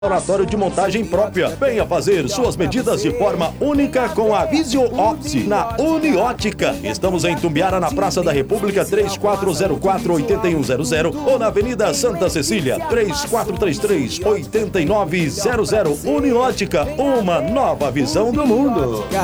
Laboratório de montagem própria. Venha fazer suas medidas de forma única com a Visio Opti na Uniótica. Estamos em Tumbiara, na Praça da República, 3404-8100 ou na Avenida Santa Cecília, 3433-8900. Uniótica, uma nova visão do mundo.